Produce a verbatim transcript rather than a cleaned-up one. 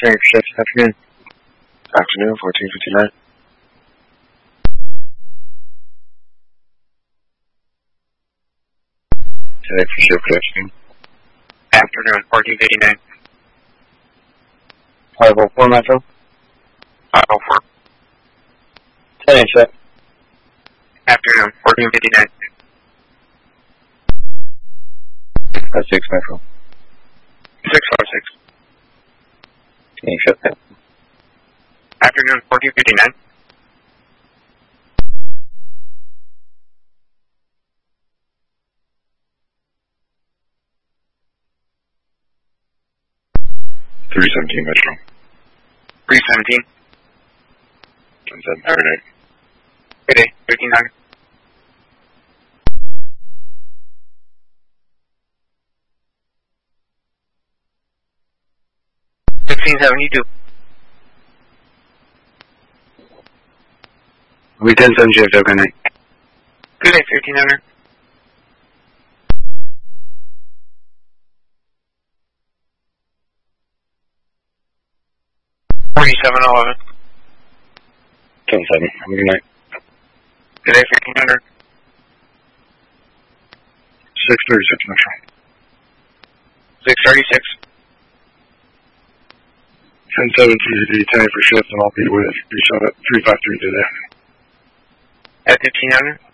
Turning for shift. Afternoon. Afternoon, fourteen fifty-nine. Turning for shift. Good afternoon. Afternoon, fourteen fifty-nine. five oh four, Metro. five oh four. Turning shift. Afternoon, fourteen fifty-nine. five six, Metro. six five six. Turning shift. Afternoon, fourteen fifty-nine. three seventeen Metro. three seventeen. ten seven thirty-eight. Good day, fifty-nine. sixteen seventy-two. We ten seven shift. Good night. Good day, fifteen hundred. forty-seven eleven. ten seven. Have a good night. Good day, fifteen hundred. six thirty-six Metro. six thirty-six. ten seven T Z D, ten for shift, and I'll be with three five three today. At fifteen hundred.